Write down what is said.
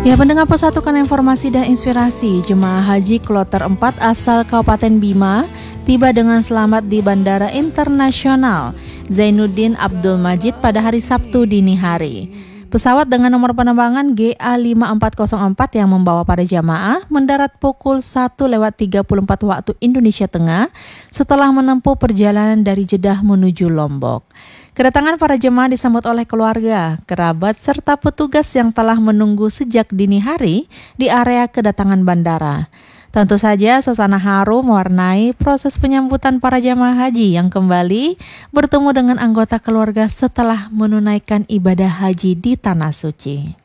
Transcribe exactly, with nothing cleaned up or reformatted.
Ya, pendengar persatukan informasi dan inspirasi, jemaah haji kloter empat asal Kabupaten Bima tiba dengan selamat di Bandara Internasional Zainuddin Abdul Majid pada hari Sabtu dini hari. Pesawat dengan nomor penerbangan G A lima empat nol empat yang membawa para jamaah mendarat pukul satu lewat tiga puluh empat waktu Indonesia Tengah setelah menempuh perjalanan dari Jeddah menuju Lombok. Kedatangan para jemaah disambut oleh keluarga, kerabat, serta petugas yang telah menunggu sejak dini hari di area kedatangan bandara. Tentu saja suasana haru mewarnai proses penyambutan para jemaah haji yang kembali bertemu dengan anggota keluarga setelah menunaikan ibadah haji di Tanah Suci.